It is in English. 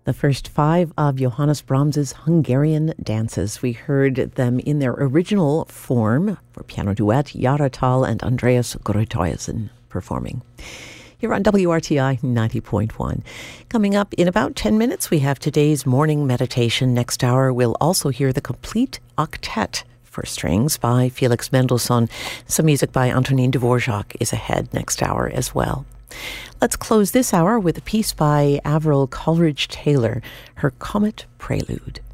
The first five of Johannes Brahms's Hungarian dances. We heard them in their original form for piano duet, Jara Tal and Andreas Grothuizen performing. Here on WRTI 90.1. Coming up in about 10 minutes, we have today's morning meditation. Next hour, we'll also hear the complete octet for strings by Felix Mendelssohn. Some music by Antonin Dvorak is ahead next hour as well. Let's close this hour with a piece by Avril Coleridge Taylor, her Comet Prelude.